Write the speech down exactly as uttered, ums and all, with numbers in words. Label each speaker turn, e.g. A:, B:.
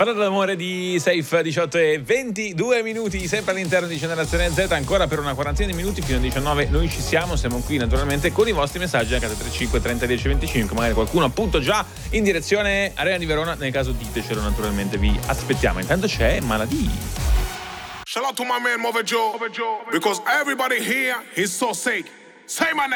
A: Parlando d'amore di Safe, diciotto e ventidue minuti, sempre all'interno di Generazione Z, ancora per una quarantina di minuti fino alle diciannove. Noi ci siamo, siamo qui naturalmente con i vostri messaggi anche a trentacinque trenta dieci venticinque, magari qualcuno appunto già in direzione Arena di Verona, nel caso ditecelo naturalmente, vi aspettiamo. Intanto c'è Maladì.
B: Shout out to my man Mother Joe, because everybody here is so sick. Say my name.